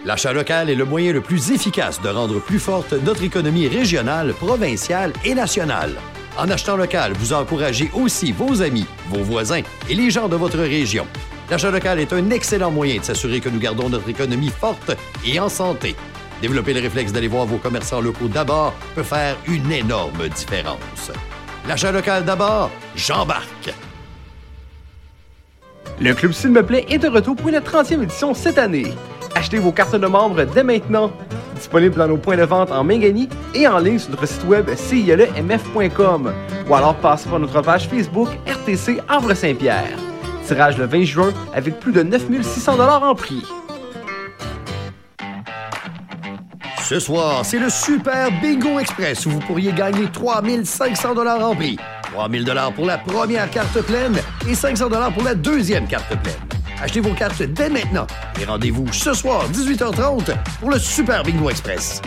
L'achat local est le moyen le plus efficace de rendre plus forte notre économie régionale, provinciale et nationale. En achetant local, vous encouragez aussi vos amis, vos voisins et les gens de votre région. L'achat local est un excellent moyen de s'assurer que nous gardons notre économie forte et en santé. Développer le réflexe d'aller voir vos commerçants locaux d'abord peut faire une énorme différence. L'achat local d'abord, j'embarque! Le Club S'il me plaît est de retour pour une 30e édition cette année. Achetez vos cartes de membres dès maintenant. Disponible dans nos points de vente en Mingani et en ligne sur notre site web cilemf.com ou alors passez par notre page Facebook RTC Havre-Saint-Pierre. Tirage le 20 juin avec plus de 9 600 $ en prix. Ce soir, c'est le Super Bingo Express où vous pourriez gagner 3 500 $ en prix. 3 000 $ pour la première carte pleine et 500 $ pour la deuxième carte pleine. Achetez vos cartes dès maintenant et rendez-vous ce soir, 18h30, pour le Super Bingo Express.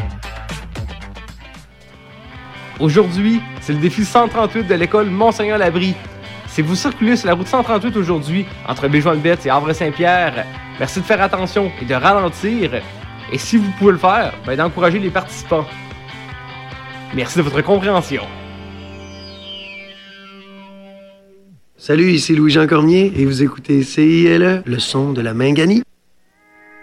Aujourd'hui, c'est le défi 138 de l'école Monseigneur-Labrie. Si vous circulez sur la route 138 aujourd'hui, entre Béjoin-Bette et Havre-Saint-Pierre, merci de faire attention et de ralentir. Et si vous pouvez le faire, d'encourager les participants. Merci de votre compréhension. Salut, ici Louis-Jean Cormier et vous écoutez CILE, le son de la Mingani.